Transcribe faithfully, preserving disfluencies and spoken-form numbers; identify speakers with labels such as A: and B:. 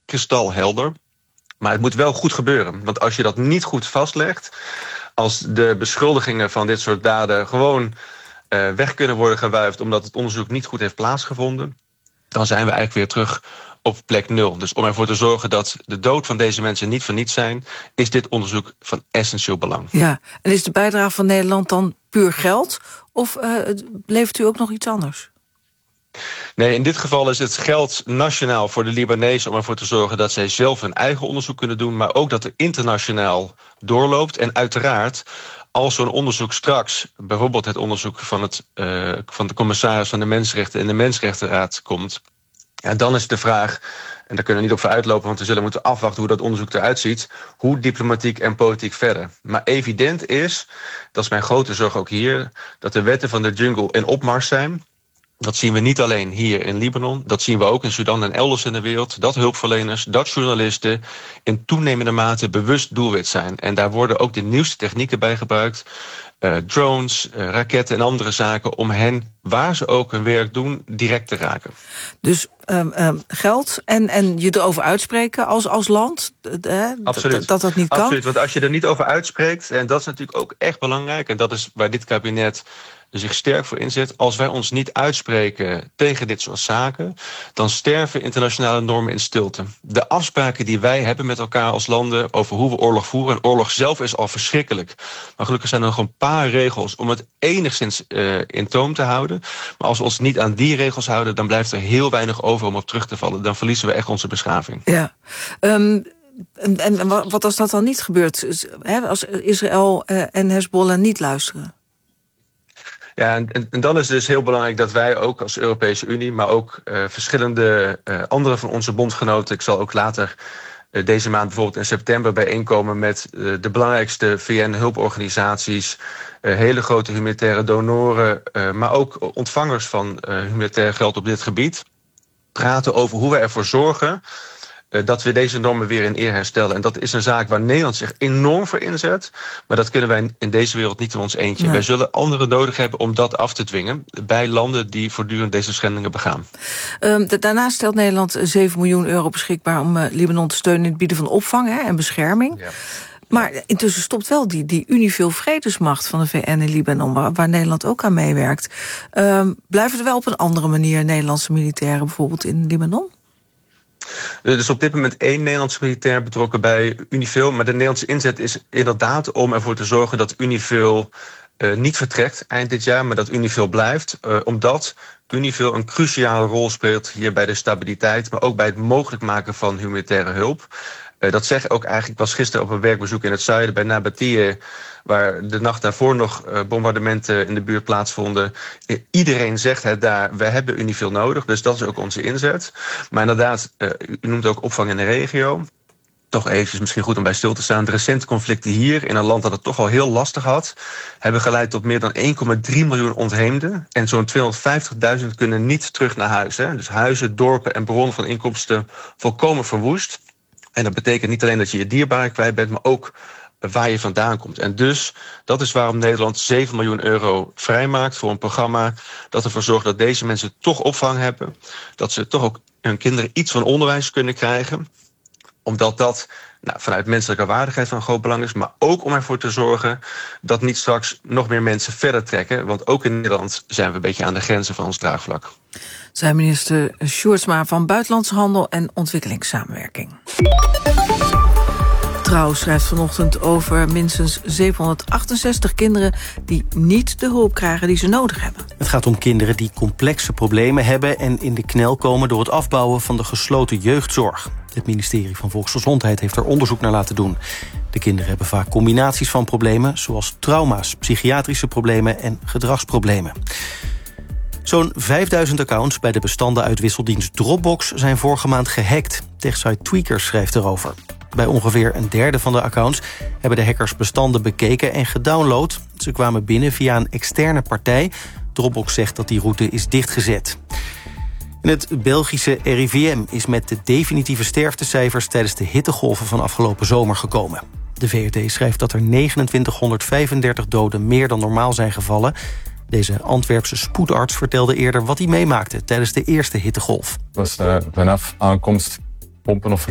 A: kristalhelder. Maar het moet wel goed gebeuren. Want als je dat niet goed vastlegt, als de beschuldigingen van dit soort daden gewoon uh, weg kunnen worden gewuifd omdat het onderzoek niet goed heeft plaatsgevonden, dan zijn we eigenlijk weer terug op plek nul. Dus om ervoor te zorgen dat de dood van deze mensen niet verniet zijn, is dit onderzoek van essentieel belang.
B: Ja, en is de bijdrage van Nederland dan puur geld? Of uh, levert u ook nog iets anders?
A: Nee, in dit geval is het geld nationaal voor de Libanezen om ervoor te zorgen dat zij zelf hun eigen onderzoek kunnen doen, maar ook dat er internationaal doorloopt. En uiteraard, als zo'n onderzoek straks, bijvoorbeeld het onderzoek van, het, uh, van de commissaris van de Mensenrechten in de Mensenrechtenraad komt, ja, dan is de vraag, en daar kunnen we niet op vooruitlopen, want we zullen moeten afwachten hoe dat onderzoek eruit ziet, hoe diplomatiek en politiek verder. Maar evident is, dat is mijn grote zorg ook hier, dat de wetten van de jungle in opmars zijn. Dat zien we niet alleen hier in Libanon, dat zien we ook in Sudan en elders in de wereld, dat hulpverleners, dat journalisten in toenemende mate bewust doelwit zijn. En daar worden ook de nieuwste technieken bij gebruikt, uh, drones, uh, raketten en andere zaken, om hen, waar ze ook hun werk doen, direct te raken.
B: Dus um, um, geld en, en je erover uitspreken als, als land, uh,
A: Absoluut.
B: dat dat niet kan?
A: Absoluut, want als je er niet over uitspreekt, en dat is natuurlijk ook echt belangrijk, en dat is waar dit kabinet zich sterk voor inzet. Als wij ons niet uitspreken tegen dit soort zaken, dan sterven internationale normen in stilte. De afspraken die wij hebben met elkaar als landen over hoe we oorlog voeren, en oorlog zelf is al verschrikkelijk, maar gelukkig zijn er nog een paar regels om het enigszins uh, in toom te houden. Maar als we ons niet aan die regels houden, dan blijft er heel weinig over om op terug te vallen. Dan verliezen we echt onze beschaving.
B: Ja. Um... En, en wat als dat dan niet gebeurt? Als Israël en Hezbollah niet luisteren?
A: Ja, en, en dan is het dus heel belangrijk dat wij ook als Europese Unie, maar ook uh, verschillende uh, andere van onze bondgenoten, ik zal ook later uh, deze maand bijvoorbeeld in september bijeenkomen met uh, de belangrijkste V N-hulporganisaties, uh, hele grote humanitaire donoren, uh, maar ook ontvangers van uh, humanitair geld op dit gebied, praten over hoe we ervoor zorgen Uh, dat we deze normen weer in eer herstellen. En dat is een zaak waar Nederland zich enorm voor inzet. Maar dat kunnen wij in deze wereld niet in ons eentje. Nee. Wij zullen anderen nodig hebben om dat af te dwingen bij landen die voortdurend deze schendingen begaan.
B: Um, daarnaast stelt Nederland zeven miljoen euro beschikbaar om uh, Libanon te steunen in het bieden van opvang, hè, en bescherming. Ja. Maar intussen stopt wel die, die Unifil vredesmacht van de V N in Libanon, waar, waar Nederland ook aan meewerkt. Um, blijven er wel op een andere manier Nederlandse militairen bijvoorbeeld in Libanon?
A: Er is op dit moment één Nederlandse militair betrokken bij Unifil, maar de Nederlandse inzet is inderdaad om ervoor te zorgen dat Unifil uh, niet vertrekt eind dit jaar, maar dat Unifil blijft, uh, omdat Unifil een cruciale rol speelt hier bij de stabiliteit, maar ook bij het mogelijk maken van humanitaire hulp. Uh, dat zeg ik ook eigenlijk, ik was gisteren op een werkbezoek in het zuiden bij Nabatie, waar de nacht daarvoor nog uh, bombardementen in de buurt plaatsvonden. Uh, iedereen zegt het daar, we hebben Unifil nodig, dus dat is ook onze inzet. Maar inderdaad, uh, u noemt ook opvang in de regio. Toch eventjes misschien goed om bij stil te staan. De recente conflicten hier, in een land dat het toch al heel lastig had, hebben geleid tot meer dan één komma drie miljoen ontheemden. En zo'n tweehonderdvijftigduizend kunnen niet terug naar huis. Hè. Dus huizen, dorpen en bronnen van inkomsten volkomen verwoest. En dat betekent niet alleen dat je je dierbaren kwijt bent, maar ook waar je vandaan komt. En dus, dat is waarom Nederland zeven miljoen euro vrijmaakt voor een programma dat ervoor zorgt dat deze mensen toch opvang hebben. Dat ze toch ook hun kinderen iets van onderwijs kunnen krijgen. Omdat dat nou, vanuit menselijke waardigheid van groot belang is, maar ook om ervoor te zorgen dat niet straks nog meer mensen verder trekken. Want ook in Nederland zijn we een beetje aan de grenzen van ons draagvlak.
B: Zijn minister Sjoerdsma van Buitenlandse Handel en Ontwikkelingssamenwerking. Trouw schrijft vanochtend over minstens zevenhonderdachtenzestig kinderen die niet de hulp krijgen die ze nodig hebben.
C: Het gaat om kinderen die complexe problemen hebben en in de knel komen door het afbouwen van de gesloten jeugdzorg. Het ministerie van Volksgezondheid heeft er onderzoek naar laten doen. De kinderen hebben vaak combinaties van problemen, zoals trauma's, psychiatrische problemen en gedragsproblemen. Zo'n vijfduizend accounts bij de bestanden-uitwisseldienst Dropbox zijn vorige maand gehackt. Techsite Tweakers schrijft erover. Bij ongeveer een derde van de accounts hebben de hackers bestanden bekeken en gedownload. Ze kwamen binnen via een externe partij. Dropbox zegt dat die route is dichtgezet. En het Belgische R I V M is met de definitieve sterftecijfers tijdens de hittegolven van afgelopen zomer gekomen. De V R T schrijft dat er negenentwintighonderdvijfendertig doden meer dan normaal zijn gevallen. Deze Antwerpse spoedarts vertelde eerder wat hij meemaakte tijdens de eerste hittegolf.
D: Het was uh, vanaf aankomst pompen of